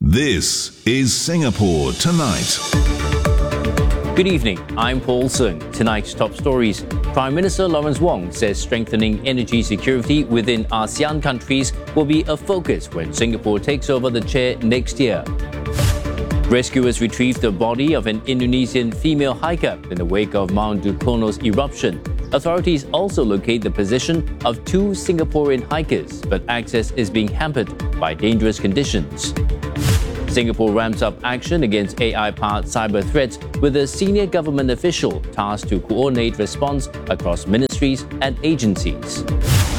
This is Singapore Tonight. Good evening, I'm Paul Sung. Tonight's top stories. Prime Minister Lawrence Wong says strengthening energy security within ASEAN countries will be a focus when Singapore takes over the chair next year. Rescuers retrieved the body of an Indonesian female hiker in the wake of Mount Dukono's eruption. Authorities also locate the position of two Singaporean hikers, but access is being hampered by dangerous conditions. Singapore ramps up action against AI-powered cyber threats with a senior government official tasked to coordinate response across ministries and agencies.